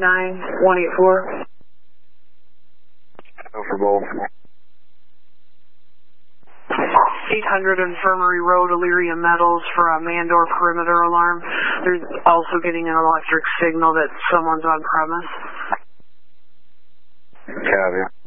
184. Go for both. 800 Infirmary Road, Illyria Metals for a Mandor perimeter alarm. There's also getting an electric signal that someone's on premise. Copy.